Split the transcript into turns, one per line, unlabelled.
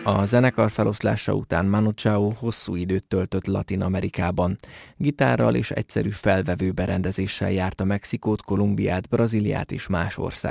A zenekar feloszlása után Manu Chao hosszú időt töltött Latin-Amerikában. Gitárral és egyszerű felvevő berendezéssel járta Mexikót, Kolumbiát, Brazíliát és más országokat.